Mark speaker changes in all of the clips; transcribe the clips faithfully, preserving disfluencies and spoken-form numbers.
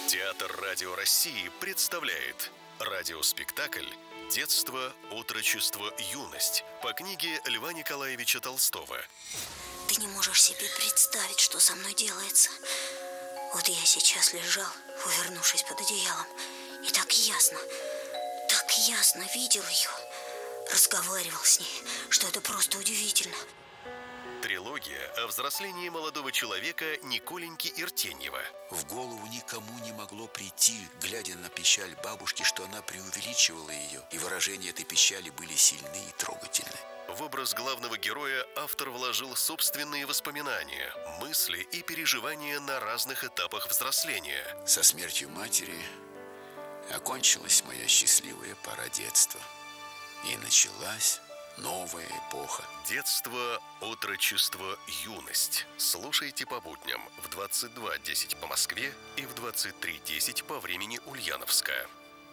Speaker 1: Театр Радио России представляет радиоспектакль «Детство, отрочество, юность» по книге Льва Николаевича Толстого.
Speaker 2: Ты не можешь себе представить, что со мной делается. Вот я сейчас лежал, увернувшись под одеялом, и так ясно, так ясно видел ее, разговаривал с ней, что это просто удивительно.
Speaker 1: Трилогия о взрослении молодого человека Николеньки Иртеньева.
Speaker 3: В голову никому не могло прийти, глядя на печаль бабушки, что она преувеличивала ее, и выражения этой печали были сильны и трогательны.
Speaker 1: В образ главного героя автор вложил собственные воспоминания, мысли и переживания на разных этапах взросления.
Speaker 3: Со смертью матери окончилась моя счастливая пора детства, и началась новая эпоха.
Speaker 1: Детство, отрочество, юность. Слушайте по будням в двадцать два десять по Москве и в двадцать три десять по времени Ульяновска.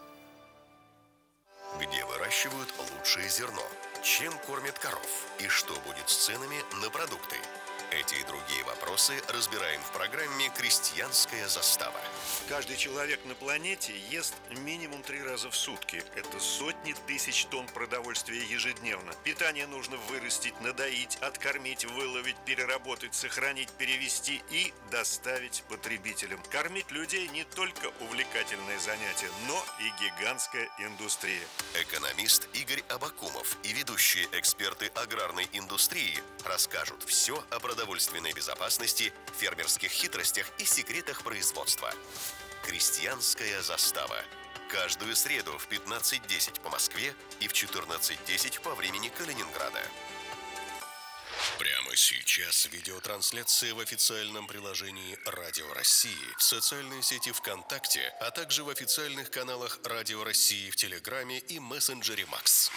Speaker 1: Где выращивают лучшее зерно? Чем кормят коров? И что будет с ценами на продукты? Эти и другие вопросы разбираем в программе «Крестьянская застава».
Speaker 4: Каждый человек на планете ест минимум три раза в сутки. Это сотни тысяч тонн продовольствия ежедневно. Питание нужно вырастить, надоить, откормить, выловить, переработать, сохранить, перевести и доставить потребителям. Кормить людей не только увлекательное занятие, но и гигантская индустрия.
Speaker 1: Экономист Игорь Абакумов и ведущие эксперты аграрной индустрии расскажут все о продовольственной безопасности, фермерских хитростях и секретах производства. Крестьянская застава. Каждую среду в пятнадцать десять по Москве и в четырнадцать десять по времени Калининграда. Прямо сейчас видеотрансляция в официальном приложении Радио России, в социальной сети ВКонтакте, а также в официальных каналах Радио России в Телеграме и мессенджере Макс.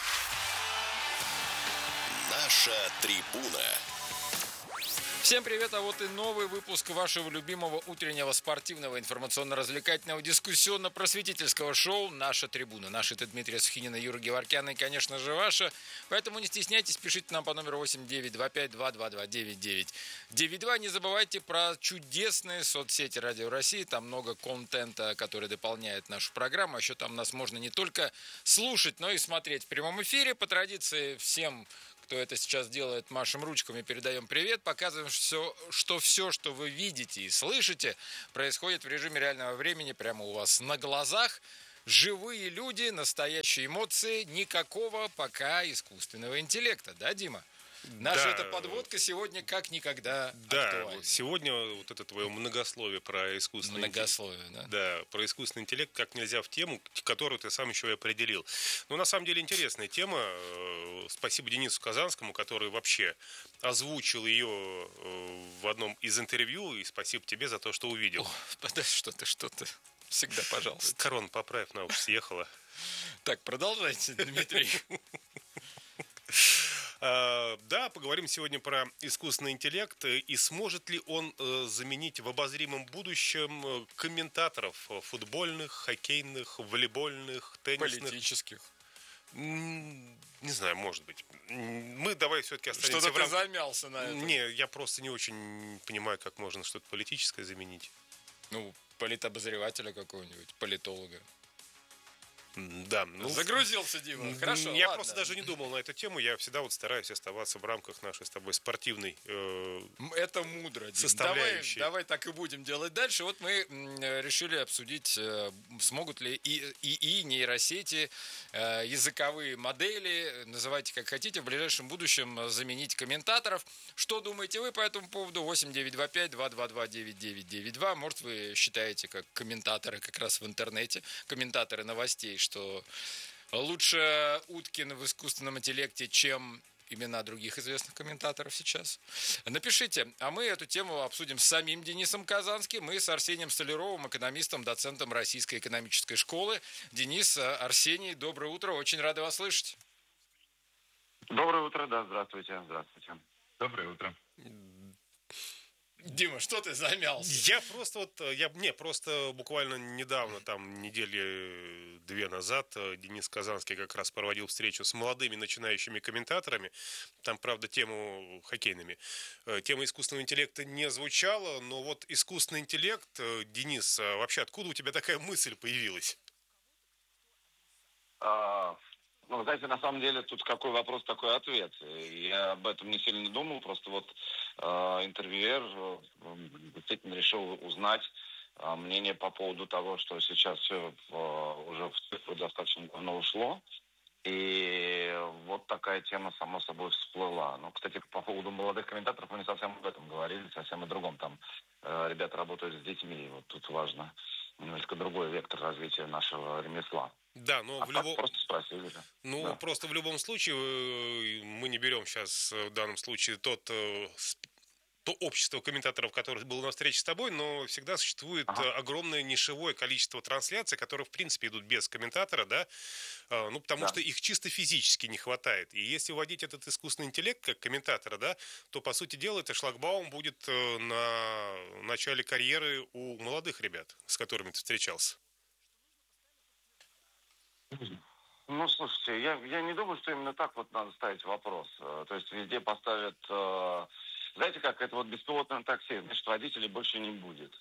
Speaker 1: Наша трибуна.
Speaker 5: Всем привет, а вот и новый выпуск вашего любимого утреннего спортивного, информационно-развлекательного, дискуссионно-просветительского шоу «Наша трибуна». Наши это Дмитрий Сухинин и Юра Геворкян, и, конечно же, ваша. Поэтому не стесняйтесь, пишите нам по номеру восемь девять два пять два два два девять девять девять два. Не забывайте про чудесные соцсети Радио России. Там много контента, который дополняет нашу программу. А еще там нас можно не только слушать, но и смотреть в прямом эфире. По традиции всем, кто это сейчас делает, машем ручками, передаем привет, показываем, все, что все, что вы видите и слышите, происходит в режиме реального времени прямо у вас на глазах. Живые люди, настоящие эмоции, никакого пока искусственного интеллекта. Да, Дима? Наша
Speaker 6: да.
Speaker 5: эта подводка сегодня как никогда
Speaker 6: да,
Speaker 5: актуальна.
Speaker 6: Сегодня вот это твое многословие про искусственный
Speaker 5: Многословие,
Speaker 6: интеллект.
Speaker 5: да?
Speaker 6: Да, про искусственный интеллект как нельзя в тему, которую ты сам еще и определил. Ну, на самом деле, интересная тема. Спасибо Денису Казанскому, который вообще озвучил ее в одном из интервью. И спасибо тебе за то, что увидел.
Speaker 5: О, подожди, что-то, что-то. Всегда, пожалуйста.
Speaker 6: Корона поправь, на уши съехала.
Speaker 5: Так, продолжайте, Дмитрий.
Speaker 6: Да, поговорим сегодня про искусственный интеллект и сможет ли он заменить в обозримом будущем комментаторов футбольных, хоккейных, волейбольных, теннисных.
Speaker 5: Политических.
Speaker 6: Не знаю, может быть. Мы давай все-таки останемся
Speaker 5: Что-то
Speaker 6: в рамках...
Speaker 5: ты замялся на это.
Speaker 6: Не, я просто не очень понимаю, как можно что-то политическое заменить.
Speaker 5: Ну, политобозревателя какого-нибудь, политолога.
Speaker 6: Да, ну,
Speaker 5: загрузился, Дима. Хорошо.
Speaker 6: Я
Speaker 5: ладно.
Speaker 6: просто даже не думал на эту тему. Я всегда вот стараюсь оставаться в рамках нашей с тобой спортивной э,
Speaker 5: это мудро, Дим.
Speaker 6: составляющей.
Speaker 5: Давай, давай так и будем делать дальше. Вот мы решили обсудить, смогут ли и, и, и нейросети, языковые модели, называйте как хотите, в ближайшем будущем заменить комментаторов. Что думаете вы по этому поводу? восемь девять два пять два два два девять девять девять два. Может, вы считаете, как комментаторы как раз в интернете, комментаторы новостей, что лучше Уткин в искусственном интеллекте, чем имена других известных комментаторов сейчас. Напишите, а мы эту тему обсудим с самим Денисом Казанским и с Арсением Столяровым, экономистом, доцентом Российской экономической школы. Денис, Арсений, доброе утро, очень рады вас слышать.
Speaker 7: Доброе утро, да, здравствуйте, здравствуйте.
Speaker 8: Доброе утро.
Speaker 5: Дима, что ты замялся?
Speaker 6: Я просто вот, я, не, просто буквально недавно, там, недели две назад, Денис Казанский как раз проводил встречу с молодыми начинающими комментаторами. Там, правда, тему хоккейными. Тема искусственного интеллекта не звучала, но вот искусственный интеллект, Денис, вообще откуда у тебя такая мысль появилась?
Speaker 7: А, ну, знаете, на самом деле тут какой вопрос, такой ответ. Я об этом не сильно думал, просто вот э, интервьюер э, действительно решил узнать э, мнение по поводу того, что сейчас все э, уже в цифру достаточно давно ушло. И вот такая тема, само собой, всплыла. Ну, кстати, по поводу молодых комментаторов мы не совсем об этом говорили, совсем о другом. Там э, ребята работают с детьми, и вот тут важно немножко другой вектор развития нашего ремесла.
Speaker 6: Да, но
Speaker 7: а
Speaker 6: в любом...
Speaker 7: просто спросили. Да.
Speaker 6: Ну,
Speaker 7: да.
Speaker 6: просто в любом случае мы не берем сейчас в данном случае тот, то общество комментаторов, которое было на встрече с тобой, но всегда существует ага. огромное нишевое количество трансляций, которые, в принципе, идут без комментатора, да, ну, потому да. что их чисто физически не хватает. И если вводить этот искусственный интеллект как комментатора, да, то, по сути дела, это шлагбаум будет на начале карьеры у молодых ребят, с которыми ты встречался.
Speaker 7: Ну, слушайте, я, я не думаю, что именно так вот надо ставить вопрос. То есть везде поставят... Знаете, как это вот беспилотное такси, значит, водителей больше не будет.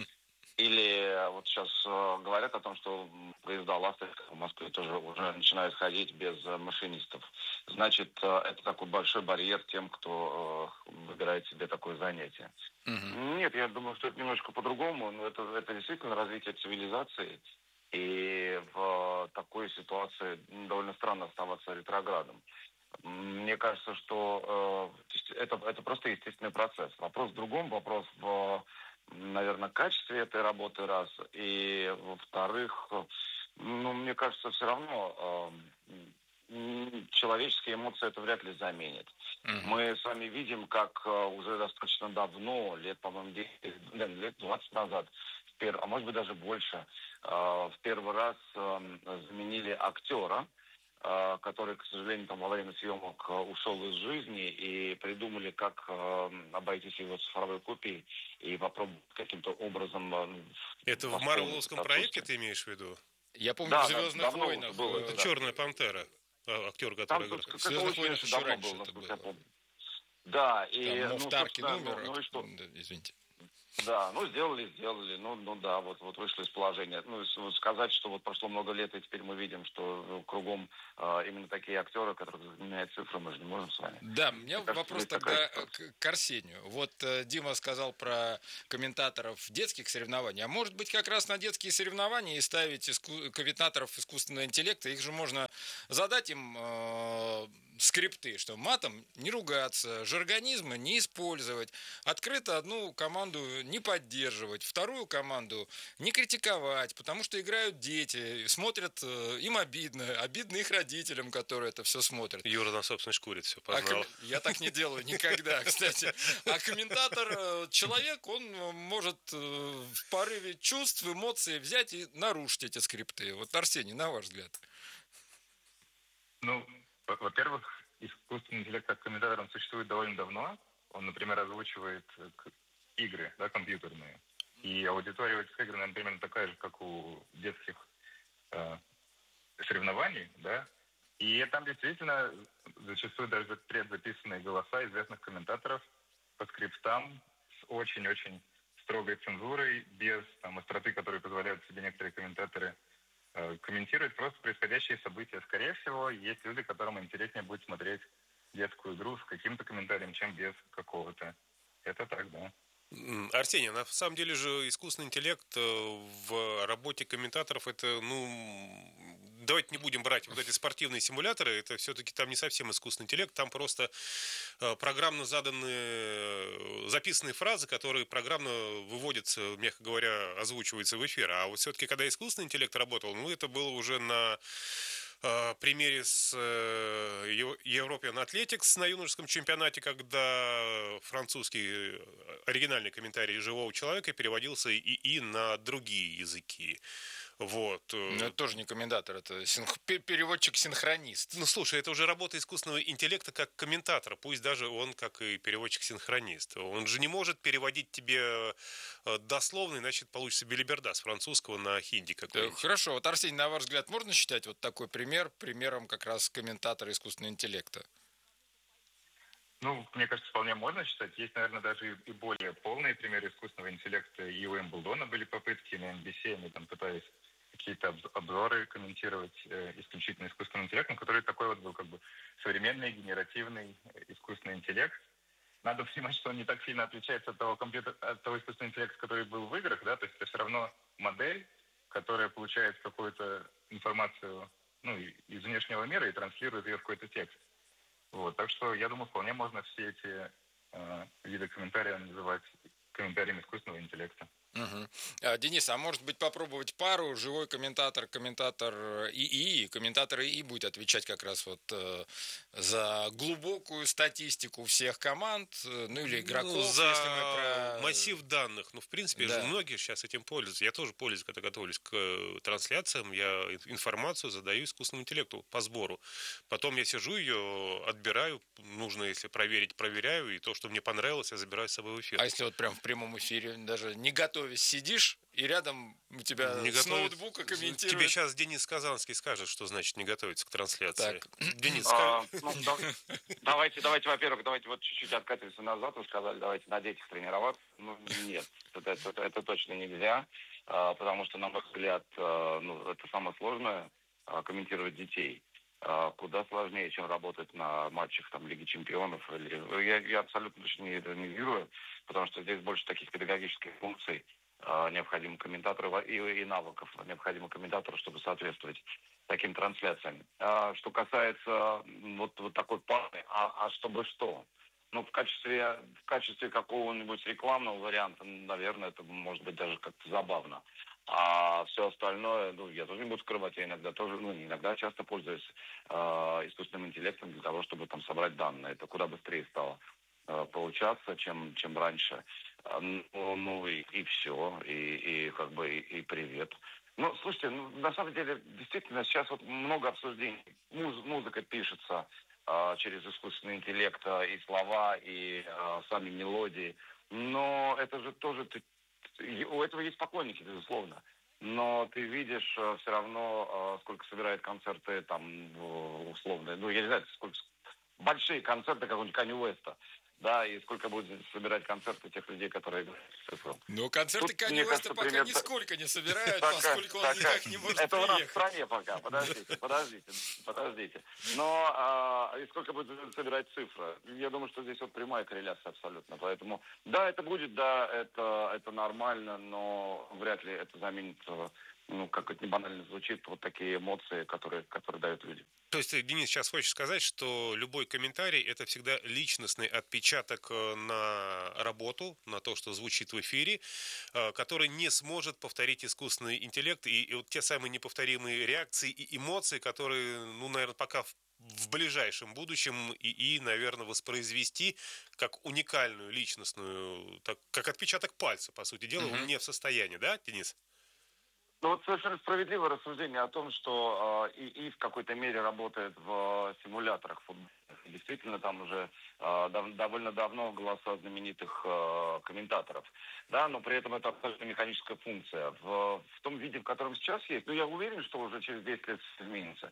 Speaker 7: Или вот сейчас говорят о том, что поезда «Ласточка» в Москве тоже уже начинают ходить без машинистов. Значит, это такой большой барьер тем, кто выбирает себе такое занятие. Uh-huh. Нет, я думаю, что это немножко по-другому, но это, это действительно развитие цивилизации. И в такой ситуации довольно странно оставаться ретроградом. Мне кажется, что э, это, это просто естественный процесс. Вопрос в другом, вопрос в, наверное, качестве этой работы, раз. И, во-вторых, ну, мне кажется, все равно э, человеческие эмоции это вряд ли заменит. Mm-hmm. Мы с вами видим, как уже достаточно давно, лет, по-моему, десять, лет двадцать назад, а может быть даже больше, в первый раз заменили актера, который, к сожалению, там во время съемок ушел из жизни, и придумали, как обойтись его цифровой копией и попробовать каким-то образом...
Speaker 6: Это в Марвеловском проекте ты имеешь в виду?
Speaker 5: Я помню,
Speaker 7: да,
Speaker 5: в «Звездных
Speaker 7: да,
Speaker 5: войнах»
Speaker 7: было.
Speaker 5: Это
Speaker 7: да.
Speaker 6: «Черная пантера», актер, который играл.
Speaker 5: В «Звездных войнах» еще раньше это было.
Speaker 7: Да, и...
Speaker 5: Там Мофф
Speaker 7: ну,
Speaker 5: Таркин умер,
Speaker 7: ну, ну, и что?
Speaker 5: Да, извините.
Speaker 7: Да, ну сделали, сделали, ну, ну да, вот, вот вышли из положения. Ну, сказать, что вот прошло много лет, и теперь мы видим, что ну, кругом э, именно такие актеры, которые меняют цифры, мы же не можем с вами.
Speaker 5: Да, у меня
Speaker 7: Мне
Speaker 5: вопрос
Speaker 7: кажется,
Speaker 5: тогда к, к Арсению. Вот э, Дима сказал про комментаторов детских соревнований. А может быть, как раз на детские соревнования и ставить иску- комментаторов искусственного интеллекта, их же можно задать им э, скрипты, что матом не ругаться, жаргонизмы не использовать, открыто одну команду не поддерживать, вторую команду не критиковать, потому что играют дети, смотрят, им обидно, обидно их родителям, которые это все смотрят.
Speaker 6: Юра на собственной шкуре все познал.
Speaker 5: А ком... Я так не делаю никогда, кстати. А комментатор, человек, он может в порыве чувств, эмоций взять и нарушить эти скрипты. Вот, Арсений, на ваш взгляд.
Speaker 8: Ну, во-первых, искусственный интеллект как комментатор, он существует довольно давно. Он, например, озвучивает игры, да, компьютерные. И аудитория у этих игр, наверное, примерно такая же, как у детских э, соревнований, да. И там действительно зачастую даже предзаписанные голоса известных комментаторов по скриптам с очень-очень строгой цензурой, без там, остроты, которые позволяют себе некоторые комментаторы э, комментировать просто происходящие события. Скорее всего, есть люди, которым интереснее будет смотреть детскую игру с каким-то комментарием, чем без какого-то. Это так, да.
Speaker 6: Арсений, на самом деле же искусственный интеллект в работе комментаторов, это, ну, давайте не будем брать вот эти спортивные симуляторы, это все-таки там не совсем искусственный интеллект, там просто программно заданные, записанные фразы, которые программно выводятся, мягко говоря, озвучиваются в эфир. А вот все-таки, когда искусственный интеллект работал, ну, это было уже на... примере с European Athletics на юношеском чемпионате, когда французский оригинальный комментарий живого человека переводился и, и на другие языки. Вот.
Speaker 5: Но это тоже не комментатор, это синх... переводчик-синхронист.
Speaker 6: Ну, слушай, это уже работа искусственного интеллекта как комментатора, пусть даже он как и переводчик-синхронист. Он же не может переводить тебе дословно, иначе получится белиберда с французского на хинди какой-нибудь.
Speaker 5: Хорошо, вот, Арсений, на ваш взгляд, можно считать вот такой пример примером как раз комментатора искусственного интеллекта?
Speaker 8: Ну, мне кажется, вполне можно считать. Есть, наверное, даже и более полные примеры искусственного интеллекта. И у Эмблдона были попытки на эн би си, они там пытались какие-то обзоры комментировать э, исключительно искусственным интеллектом, который такой вот был как бы современный, генеративный искусственный интеллект. Надо понимать, что он не так сильно отличается от того, компьютер, от того искусственного интеллекта, который был в играх, да, то есть это все равно модель, которая получает какую-то информацию, ну, из внешнего мира и транслирует ее в какой-то текст. Вот, так что, я думаю, вполне можно все эти э, виды комментариев называть комментариями искусственного интеллекта.
Speaker 5: Угу. А, Денис, а может быть попробовать пару, живой комментатор, комментатор ИИ, комментатор ИИ будет отвечать как раз вот э, за глубокую статистику всех команд, ну или игроков,
Speaker 6: ну, за
Speaker 5: если мы про...
Speaker 6: массив данных. Ну, в принципе,
Speaker 5: да.
Speaker 6: же многие сейчас этим пользуются. Я тоже пользуюсь, когда готовлюсь к трансляциям, я информацию задаю искусственному интеллекту по сбору. Потом я сижу ее, отбираю, нужно, если проверить, проверяю, и то, что мне понравилось, я забираю с собой в эфир.
Speaker 5: А если вот прям в прямом эфире, даже не готовясь, сидишь, и рядом у тебя
Speaker 6: не
Speaker 5: с
Speaker 6: готовить...
Speaker 5: ноутбука комментирует.
Speaker 6: Тебе сейчас Денис Казанский скажет, что значит не готовиться к трансляции.
Speaker 5: Так.
Speaker 6: Денис,
Speaker 7: а, ну, да, давайте, давайте, во-первых, давайте вот чуть-чуть откатимся назад. Вы сказали, давайте на детях тренироваться. Ну, нет, это, это, это точно нельзя, потому что, на мой взгляд, ну, это самое сложное комментировать детей. Куда сложнее, чем работать на матчах там, Лиги Чемпионов. Или... Я, я абсолютно точно не иронизирую, потому что здесь больше таких педагогических функций необходимо комментатору и, и навыков необходимо комментатору, чтобы соответствовать таким трансляциям. А, что касается вот, вот такой пары, а, а чтобы что? Ну, в качестве, в качестве какого-нибудь рекламного варианта, наверное, это может быть даже как-то забавно. А все остальное, ну, я тоже не буду скрывать, я иногда тоже, ну, иногда часто пользуюсь э, искусственным интеллектом для того, чтобы там собрать данные. Это куда быстрее стало э, получаться, чем, чем раньше. Э, ну, ну и, и все, и, и как бы и, и привет. Ну, слушайте, ну, на самом деле, действительно, сейчас вот много обсуждений. Муз, музыка пишется э, через искусственный интеллект, э, и слова, и э, сами мелодии. Но это же тоже... Ты, у этого есть поклонники, безусловно. Но ты видишь э, все равно, э, сколько собирает концерты там э, условные. Ну, я не знаю, сколько большие концерты какого-нибудь Канье Уэста. Да, и сколько будет собирать концерты тех людей, которые играют в цифру.
Speaker 5: Ну, концерты
Speaker 7: Тут,
Speaker 5: Канье Уэста пока
Speaker 7: пример...
Speaker 5: нисколько не собирают,
Speaker 7: пока,
Speaker 5: поскольку он
Speaker 7: пока.
Speaker 5: никак не может
Speaker 7: Это
Speaker 5: приехать.
Speaker 7: у нас в стране пока. Подождите, подождите, подождите. Но а, и сколько будет собирать цифра? Я думаю, что здесь вот прямая корреляция абсолютно. Поэтому, да, это будет, да, это, это нормально, но вряд ли это заменит, ну, как это не банально звучит, вот такие эмоции, которые, которые дают люди.
Speaker 6: То есть, Денис, сейчас хочешь сказать, что любой комментарий – это всегда личностный отпечаток на работу, на то, что звучит в эфире, который не сможет повторить искусственный интеллект, и, и вот те самые неповторимые реакции и эмоции, которые, ну, наверное, пока в, в ближайшем будущем ИИ, наверное, воспроизвести как уникальную личностную, так, как отпечаток пальца, по сути дела, mm-hmm. он не в состоянии, да, Денис?
Speaker 7: Ну вот совершенно справедливое рассуждение о том, что э, ИИ в какой-то мере работает в э, симуляторах футбола. Действительно, там уже э, дав- довольно давно голоса знаменитых э, комментаторов. Да, но при этом это абсолютно механическая функция. В, в том виде, в котором сейчас есть, ну я уверен, что уже через десять лет изменится.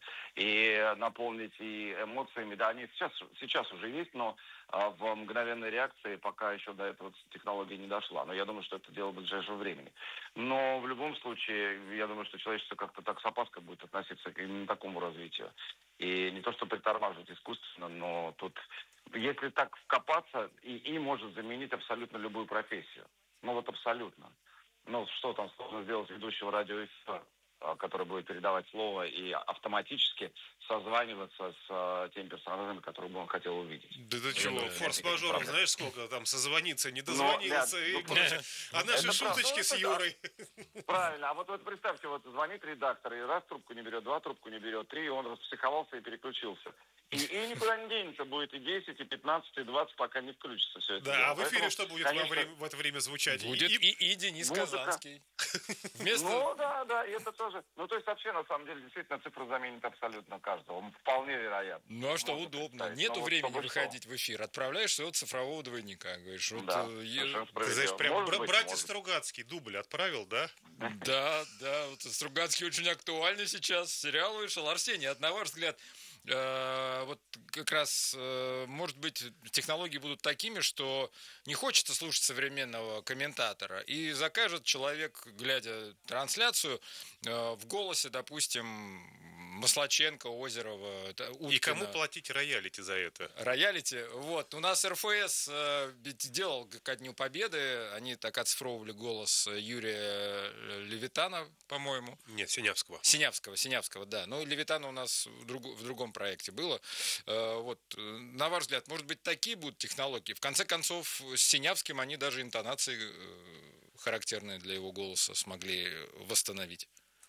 Speaker 7: И наполнить и эмоциями, да, они сейчас, сейчас уже есть, но э, в мгновенной реакции пока еще до этого технология не дошла. Но я думаю, что это дело ближайшего времени. Но в любом случае, я думаю, что человечество как-то так с опаской будет относиться к именно такому развитию. И не то, что притормаживать искусственно, но тут, если так вкопаться, ИИ может заменить абсолютно любую профессию. Ну вот абсолютно. Ну что там сложно сделать ведущего радиоэфира, который будет передавать слово и автоматически созваниваться с uh, теми персонажами, которых бы он хотел увидеть.
Speaker 6: Да ты чего, форс-мажоров, знаешь, сколько там созвониться, не дозвониться,
Speaker 7: ну,
Speaker 6: и
Speaker 7: ну,
Speaker 6: прочее. А наши шуточки с Юрой.
Speaker 7: Правильно, а вот, вот представьте, вот звонит редактор, и раз трубку не берет, два трубку не берет, три, и он распсиховался и переключился. И, и никуда не денется, будет и десять, и пятнадцать, и двадцать, пока не включится все это.
Speaker 6: Да,
Speaker 7: дело.
Speaker 6: а в эфире
Speaker 7: Поэтому,
Speaker 6: что будет
Speaker 7: конечно,
Speaker 6: во время, в это время звучать?
Speaker 5: Будет и, и, и Денис
Speaker 7: музыка.
Speaker 5: Казанский. Вместо...
Speaker 7: Ну, да, да, и это тоже... Ну, то есть вообще, на самом деле, действительно, цифра заменит абсолютно каждого. Вполне вероятно.
Speaker 5: Ну, а что,
Speaker 7: Можно
Speaker 5: удобно.
Speaker 7: представить.
Speaker 5: Нету
Speaker 7: Но вот
Speaker 5: времени
Speaker 7: чтобы
Speaker 5: выходить
Speaker 7: что.
Speaker 5: в эфир. Отправляешь своего цифрового двойника. Говоришь, вот...
Speaker 7: Да,
Speaker 5: э, е-
Speaker 7: совершенно
Speaker 6: Ты
Speaker 7: справедливо.
Speaker 6: знаешь, прям
Speaker 7: Может
Speaker 6: бра-
Speaker 7: быть,
Speaker 6: братья
Speaker 7: может.
Speaker 6: Стругацкий дубль отправил, да?
Speaker 5: Да, да, вот Стругацкий очень актуальный сейчас. Сериал вышел. Арсений, от на ваш взгляд, э, вот как раз, э, может быть, технологии будут такими, что не хочется слушать современного комментатора, и закажет человек, глядя трансляцию, э, в голосе, допустим, Маслаченко, Озерова, это
Speaker 6: И кому
Speaker 5: Уткина.
Speaker 6: платить роялити за это?
Speaker 5: Роялити. Вот. У нас РФС э, ведь делал ко Дню Победы. Они так оцифровывали голос Юрия Левитана, по-моему.
Speaker 6: Нет, Синявского.
Speaker 5: Синявского, Синявского, да. Ну, Левитана у нас в, друг, в другом проекте было. Э, вот. На ваш взгляд, может быть, такие будут технологии? В конце концов, с Синявским они даже интонации, э, характерные для его голоса, смогли восстановить.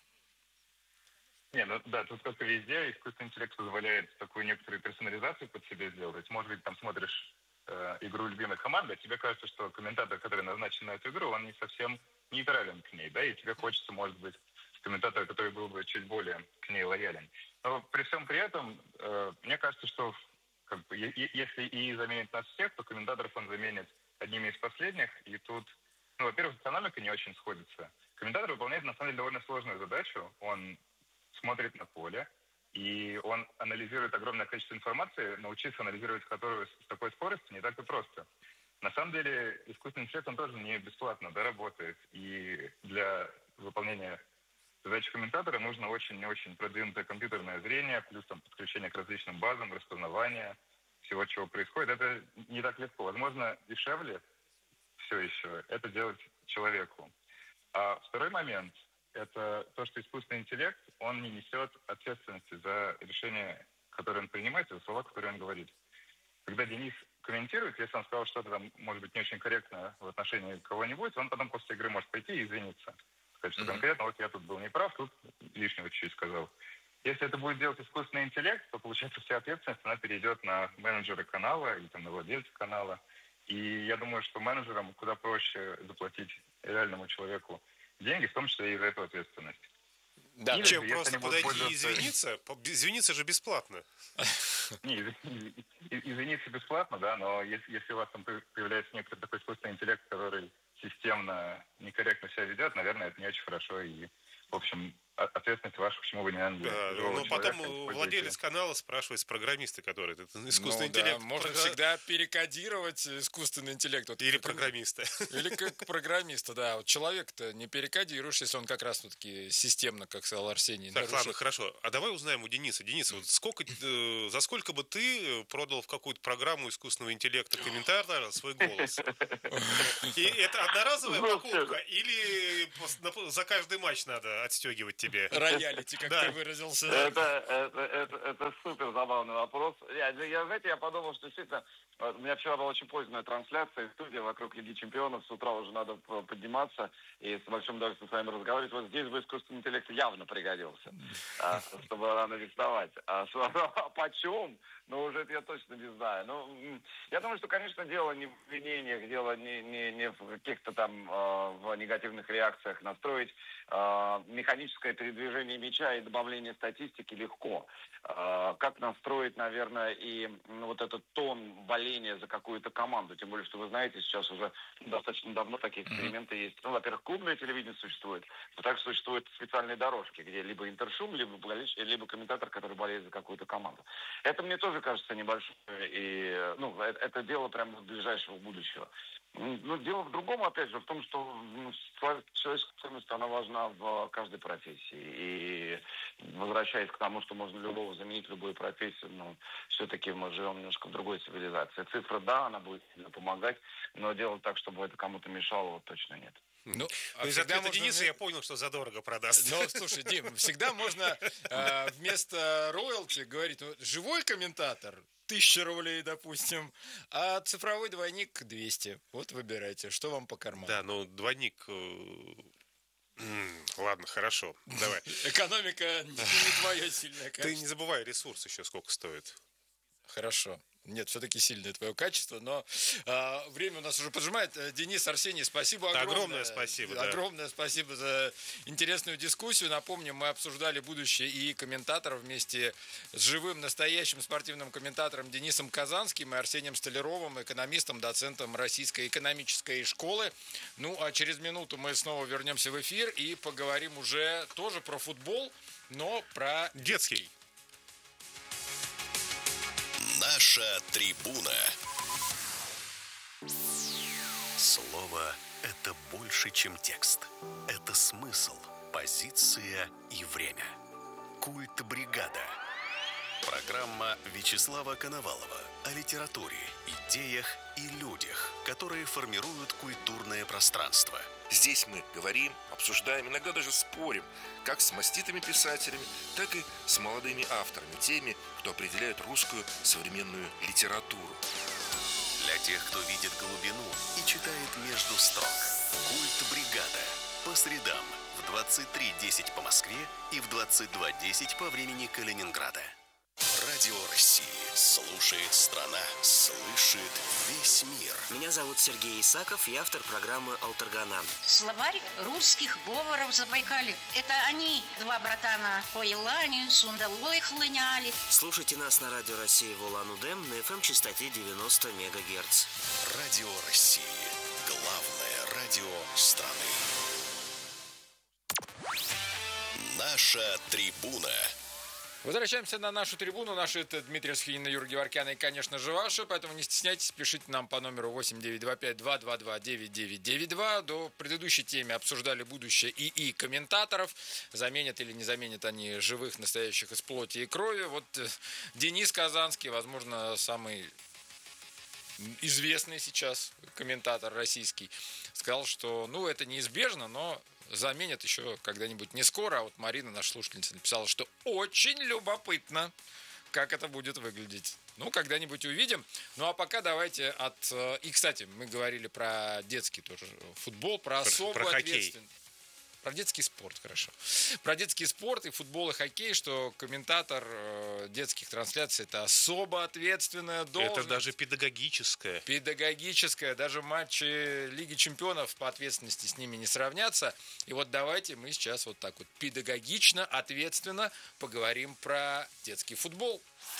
Speaker 8: Не, ну да, тут как и везде, искусственный интеллект позволяет такую некоторую персонализацию под себя сделать. Может быть, там смотришь э, игру любимой команды, а тебе кажется, что комментатор, который назначен на эту игру, он не совсем нейтрален к ней, да, и тебе хочется, может быть, комментатора, который был бы чуть более к ней лоялен. Но при всем при этом, э, мне кажется, что как бы, е- если и заменит нас всех, то комментаторов он заменит одними из последних, и тут, ну, во-первых, экономика не очень сходится. Комментатор выполняет, на самом деле, довольно сложную задачу. Он смотрит на поле, и он анализирует огромное количество информации, научиться анализировать которую с такой скоростью не так и просто. На самом деле, искусственный интеллект, он тоже не бесплатно, да, работает, и для выполнения задач комментатора нужно очень-очень продвинутое компьютерное зрение, плюс там подключение к различным базам, распознавание всего, чего происходит. Это не так легко. Возможно, дешевле все еще это делать человеку. А второй момент – это то, что искусственный интеллект, он не несет ответственности за решения, которые он принимает, и за слова, которые он говорит. Когда Денис комментирует, если он сказал что-то там, может быть, не очень корректно в отношении кого-нибудь, он потом после игры может пойти и извиниться. Сказать, что конкретно вот я тут был неправ, тут лишнего чуть-чуть сказал. Если это будет делать искусственный интеллект, то, получается, вся ответственность, она перейдет на менеджера канала или там, на владельца канала. И я думаю, что менеджерам куда проще заплатить реальному человеку деньги, в том числе и за эту ответственность.
Speaker 5: Да,
Speaker 8: Или
Speaker 6: Чем
Speaker 8: же, если
Speaker 6: просто
Speaker 8: они будут
Speaker 6: подойти и
Speaker 8: пользоваться-
Speaker 6: извиниться? По- Извиниться же бесплатно.
Speaker 8: Не, извини- извиниться бесплатно, да, но если, если у вас там появляется некоторый такой искусственный интеллект, который системно некорректно себя ведет, наверное, это не очень хорошо. И, в общем, о- ответственность ваша, почему вы не наняли
Speaker 6: Да,
Speaker 8: живого
Speaker 6: но потом
Speaker 8: человека, используете-
Speaker 6: владелец канала спрашивает с программиста, который этот искусственный
Speaker 5: Ну да,
Speaker 6: интеллект.
Speaker 5: можно
Speaker 6: програ-
Speaker 5: всегда перекодировать искусственный интеллект. Вот
Speaker 6: Или
Speaker 5: как-
Speaker 6: программиста.
Speaker 5: Или как программиста, да. Вот человек-то не перекодируешь, если он как раз-таки системно, как сказал Арсений.
Speaker 6: Так,
Speaker 5: нарушит.
Speaker 6: ладно, хорошо. А давай узнаем у Дениса. Денис, вот сколько, э, за сколько бы ты продал в какую-то программу искусственного интеллекта комментатора свой голос? И это одноразовая покупка или пос- на- за каждый матч надо отстегивать тебе?
Speaker 5: Роялити, как
Speaker 6: Да.
Speaker 5: ты выразился.
Speaker 7: Это, это, это, это супер забавный вопрос. Я, я, знаете, я подумал, что действительно, э, у меня вчера была очень поздняя трансляция, студия вокруг Лиги Чемпионов, с утра уже надо п- подниматься и с большим удовольствием с вами разговаривать. Вот здесь бы искусственный интеллект явно пригодился, а, чтобы рано не вставать. А, с- а почем? Ну, уже это я точно не знаю. Ну, м, я думаю, что, конечно, дело не в обвинениях, дело не, не, не в каких-то там э, в негативных реакциях. Настроить э, механическое передвижение мяча и добавление статистики легко. Э, как настроить, наверное, и ну, вот этот тон боления за какую-то команду. Тем более, что вы знаете, сейчас уже достаточно давно такие эксперименты есть. Ну, во-первых, клубное телевидение существует, но также существуют специальные дорожки, где либо интершум, либо, болельщик- либо комментатор, который болеет за какую-то команду. Это мне тоже кажется небольшое, и ну, это, это дело прямо ближайшего будущего. Ну, дело в другом, опять же, в том, что ну, человеческая ценность, она важна в каждой профессии. И возвращаясь к тому, что можно любого заменить, любую профессию, ну, все-таки мы живем немножко в другой цивилизации. Цифра, да, она будет сильно помогать, но делать так, чтобы это кому-то мешало, вот точно нет.
Speaker 5: Ну, а
Speaker 6: Ну, из
Speaker 5: всегда
Speaker 6: ответа
Speaker 5: можно
Speaker 6: Дениса
Speaker 5: вме-
Speaker 6: я понял, что задорого продаст.
Speaker 5: Ну, слушай, Дим, всегда можно э, вместо роялти говорить, ну, живой комментатор тысяча рублей, допустим, а цифровой двойник двести. Вот выбирайте, что вам по карману.
Speaker 6: Да, но двойник... э, м, Ладно, хорошо, давай.
Speaker 5: Экономика не, не твое сильное
Speaker 6: Ты
Speaker 5: качество.
Speaker 6: не забывай, ресурс еще сколько стоит.
Speaker 5: Хорошо. Нет, все-таки сильное твое качество, но э, время у нас уже поджимает. Денис, Арсений, спасибо огромное.
Speaker 6: Огромное спасибо, да.
Speaker 5: Огромное спасибо за интересную дискуссию. Напомню, мы обсуждали будущее и комментаторов вместе с живым, настоящим спортивным комментатором Денисом Казанским и Арсением Столяровым, экономистом, доцентом Российской экономической школы. Ну, а через минуту мы снова вернемся в эфир и поговорим уже тоже про футбол, но про
Speaker 6: детский.
Speaker 1: Наша трибуна. Слово – это больше, чем текст. Это смысл, позиция и время. Культ бригада. Программа Вячеслава Коновалова о литературе, идеях и людях, которые формируют культурное пространство.
Speaker 9: Здесь мы говорим, обсуждаем, иногда даже спорим, как с маститыми писателями, так и с молодыми авторами, теми, кто определяет русскую современную литературу.
Speaker 1: Для тех, кто видит глубину и читает между строк. Культ бригада. По средам в двадцать три десять по Москве и в двадцать два десять по времени Калининграда. Радио России. Слушает страна. Слышит весь мир.
Speaker 10: Меня зовут Сергей Исаков, я автор программы «Алтаргана».
Speaker 11: Словарь русских говоров Забайкалья. Это они, два братана, по Елане, сундалой хлыняли.
Speaker 10: Слушайте нас на Радио России в Улан-Удэ на эф эм-частоте девяносто мегагерц.
Speaker 1: Радио России. Главное радио страны. Наша трибуна.
Speaker 5: Возвращаемся на нашу трибуну. Наши это Дмитрий Схинин, Юрий Геворкян и, конечно же, ваши. Поэтому не стесняйтесь, пишите нам по номеру восемь девять два пять два два два девять девять девять два. До предыдущей теме обсуждали будущее ИИ комментаторов. Заменят или не заменят они живых, настоящих из плоти и крови. Вот Денис Казанский, возможно, самый известный сейчас комментатор российский, сказал, что, ну, это неизбежно, но заменят еще когда-нибудь не скоро. А вот Марина, наша слушательница, написала, что очень любопытно, как это будет выглядеть. Ну, когда-нибудь увидим. Ну, а пока давайте от... И, кстати, мы говорили про детский тоже футбол, про особую ответственность. Про детский спорт, хорошо. Про детский спорт и футбол, и хоккей, что комментатор э, детских трансляций – это особо ответственная должность.
Speaker 6: Это даже педагогическая.
Speaker 5: Педагогическая. Даже матчи Лиги чемпионов по ответственности с ними не сравнятся. И вот давайте мы сейчас вот так вот педагогично, ответственно поговорим про детский футбол.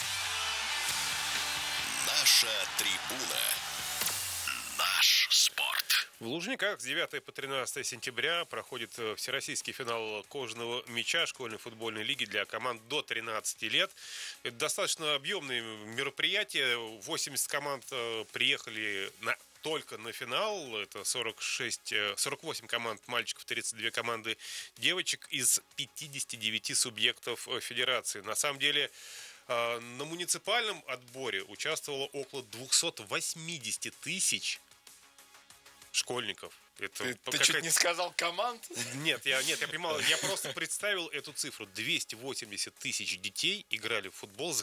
Speaker 1: Наша трибуна. Наш спорт.
Speaker 6: В Лужниках с девятого по тринадцатое сентября проходит всероссийский финал кожаного мяча школьной футбольной лиги для команд до тринадцати лет. Это достаточно объемное мероприятие. восемьдесят команд приехали на, только на финал. Это сорок шесть, сорок восемь команд мальчиков, тридцать две команды девочек из пятидесяти девяти субъектов федерации. На самом деле, на муниципальном отборе участвовало около двухсот восьмидесяти тысяч школьников. Это
Speaker 5: ты ты чуть не сказал команд?
Speaker 6: Нет, я, нет, я понимал, я просто представил эту цифру. двести восемьдесят тысяч детей играли в футбол за